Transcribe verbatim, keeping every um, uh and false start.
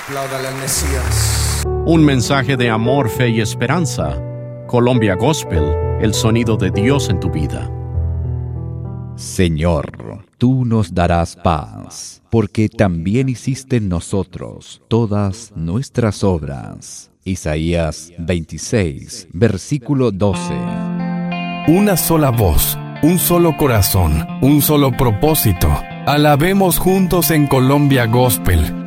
Apláudale al Mesías. Un mensaje de amor, fe y esperanza. Colombia Gospel, el sonido de Dios en tu vida. Señor, tú nos darás paz, porque también hiciste en nosotros todas nuestras obras. Isaías veintiséis, versículo doce. Una sola voz, un solo corazón, un solo propósito. Alabemos juntos en Colombia Gospel.